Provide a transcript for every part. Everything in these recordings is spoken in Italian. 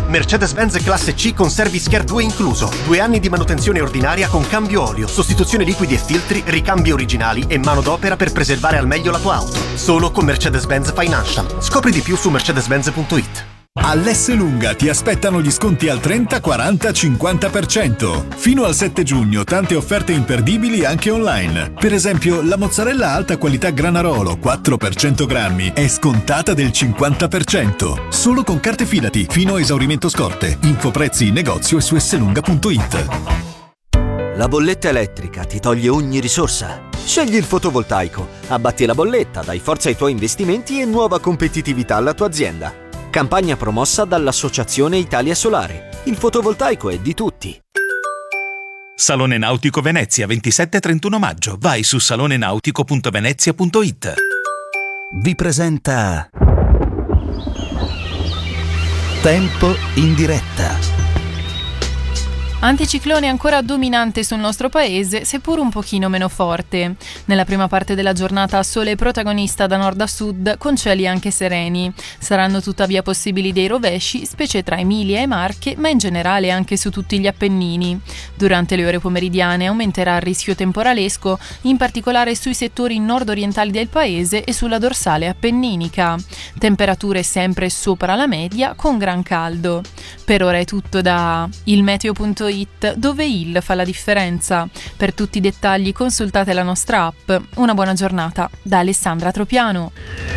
Mercedes-Benz classe C con Service Care 2 incluso. 2 anni di manutenzione ordinaria con cambio olio, sostituzione liquidi e filtri, ricambi originali e manodopera per preservare al meglio la tua auto. Solo con Mercedes-Benz Financial. Scopri di più su mercedes-benz.it. All'Esselunga ti aspettano gli sconti al 30, 40, 50%. Fino al 7 giugno tante offerte imperdibili anche online. Per esempio, la mozzarella alta qualità Granarolo 4 per 100 grammi è scontata del 50%. Solo con carte Fidati fino a esaurimento scorte. Info prezzi in negozio e su esselunga.it. La bolletta elettrica ti toglie ogni risorsa. Scegli il fotovoltaico, abbatti la bolletta, dai forza ai tuoi investimenti e nuova competitività alla tua azienda. Campagna promossa dall'Associazione Italia Solare. Il fotovoltaico è di tutti. Salone Nautico Venezia, 27-31 maggio. Vai su salonenautico.venezia.it. Vi presenta Tempo in diretta. Anticiclone ancora dominante sul nostro paese, seppur un pochino meno forte. Nella prima parte della giornata sole protagonista da nord a sud, con cieli anche sereni. Saranno tuttavia possibili dei rovesci, specie tra Emilia e Marche, ma in generale anche su tutti gli Appennini. Durante le ore pomeridiane aumenterà il rischio temporalesco, in particolare sui settori nord-orientali del paese e sulla dorsale appenninica. Temperature sempre sopra la media, con gran caldo. Per ora è tutto da ilmeteo.it, dove il fa la differenza. Per tutti i dettagli consultate la nostra app. Una buona giornata da Alessandra Tropiano.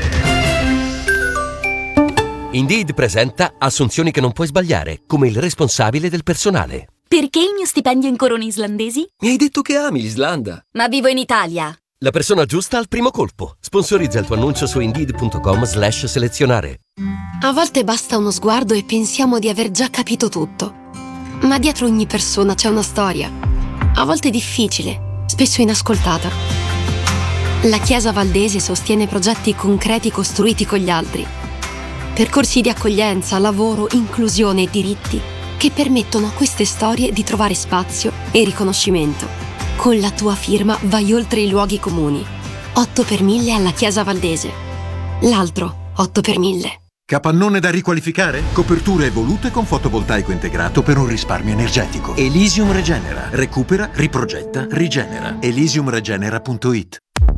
Indeed presenta assunzioni che non puoi sbagliare, come il responsabile del personale. Perché il mio stipendio in corone islandesi? Mi hai detto che ami l'Islanda. Ma vivo in Italia. La persona giusta al primo colpo. Sponsorizza il tuo annuncio su Indeed.com/selezionare. A volte basta uno sguardo e pensiamo di aver già capito tutto. Ma dietro ogni persona c'è una storia. A volte difficile, spesso inascoltata. La Chiesa Valdese sostiene progetti concreti costruiti con gli altri. Percorsi di accoglienza, lavoro, inclusione e diritti che permettono a queste storie di trovare spazio e riconoscimento. Con la tua firma vai oltre i luoghi comuni. 8 per 1000 alla Chiesa Valdese. L'altro 8 per 1000. Capannone da riqualificare? Coperture evolute con fotovoltaico integrato per un risparmio energetico. Elysium Regenera. Recupera, riprogetta, rigenera. Elysiumregenera.it.